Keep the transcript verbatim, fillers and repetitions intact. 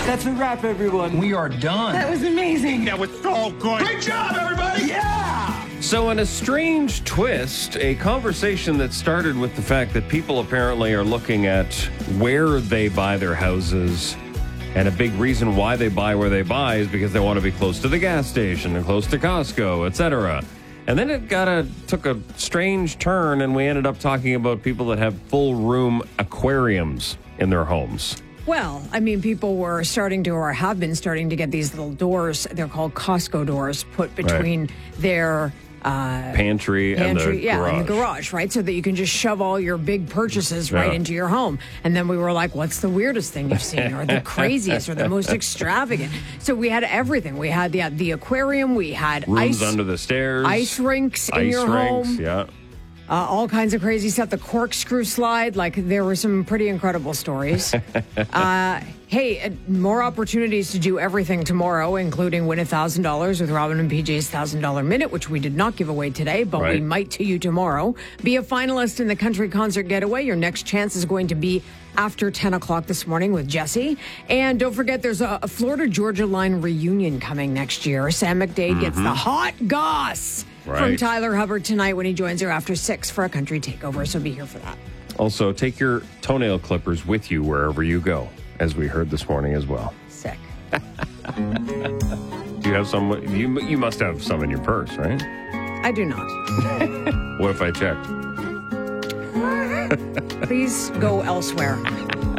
That's a wrap, everyone. We are done. That was amazing. That was so good. Great job, everybody! Yeah! So in a strange twist, a conversation that started with the fact that people apparently are looking at where they buy their houses, and a big reason why they buy where they buy is because they want to be close to the gas station and close to Costco, et cetera. And then it got a took a strange turn, and we ended up talking about people that have full room aquariums in their homes. Well, I mean, people were starting to, or have been starting to get these little doors. They're called Costco doors, put between Right. their uh, Pantry, and pantry, the yeah, garage. and the garage, right? So that you can just shove all your big purchases right Yeah. into your home. And then we were like, what's the weirdest thing you've seen, or the craziest, or the most extravagant? So we had everything. We had the the aquarium. We had Rooms ice under the stairs. ice rinks in ice your rinks, home. yeah. Uh, all kinds of crazy stuff. The corkscrew slide, like there were some pretty incredible stories. uh, hey, uh, more opportunities to do everything tomorrow, including win one thousand dollars with Robin and P J's one thousand dollars Minute, which we did not give away today, but we Right. might to you tomorrow. Be a finalist in the Country Concert Getaway. Your next chance is going to be after ten o'clock this morning with Jesse. And don't forget, there's a, a Florida-Georgia line reunion coming next year. Sam McDade gets the hot goss from Right. Tyler Hubbard tonight when he joins her after six for a country takeover. So be here for that. Also, take your toenail clippers with you wherever you go, as we heard this morning as well. Sick. Do you have some? You you must have some in your purse, right? I do not. What if I checked? Please go elsewhere.